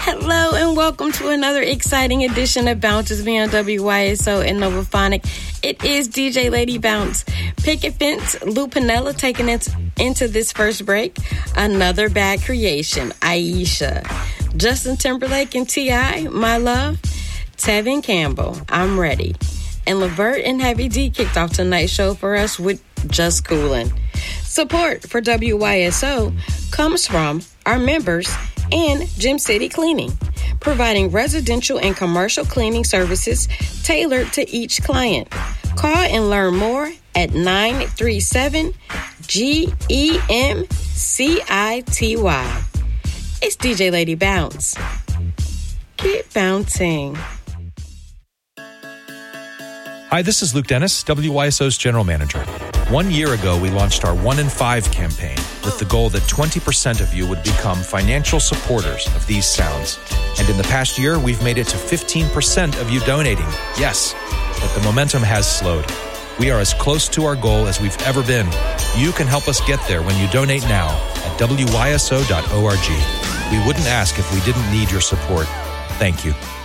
Hello and welcome to another exciting edition of Bounce with me on WYSO and Novaphonic. It is DJ Lady Bounce. Picket Fence, Lou Pinella taking it into this first break. Another Bad Creation, Aisha. Justin Timberlake and T.I., My Love. Tevin Campbell, I'm Ready. And Levert and Heavy D kicked off tonight's show for us with Just Coolin'. Support for WYSO comes from our members and Gym City Cleaning, providing residential and commercial cleaning services tailored to each client. Call and learn more at 937-GEMCITY. It's DJ Lady Bounce. Keep bouncing. Hi, this is Luke Dennis, WYSO's General Manager. 1 year ago, we launched our 1 in 5 campaign with the goal that 20% of you would become financial supporters of these sounds. And in the past year, we've made it to 15% of you donating. Yes, but the momentum has slowed. We are as close to our goal as we've ever been. You can help us get there when you donate now at wyso.org. We wouldn't ask if we didn't need your support. Thank you.